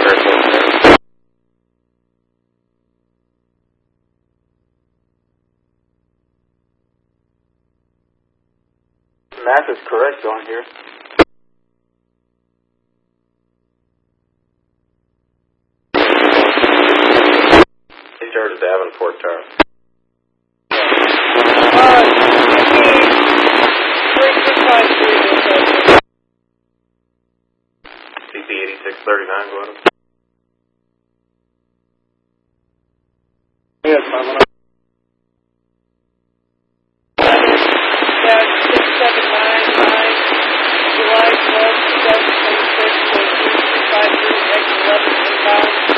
Math is correct on here. In charge of Davenport Tower. CP 8639, go ahead. Yes, 519.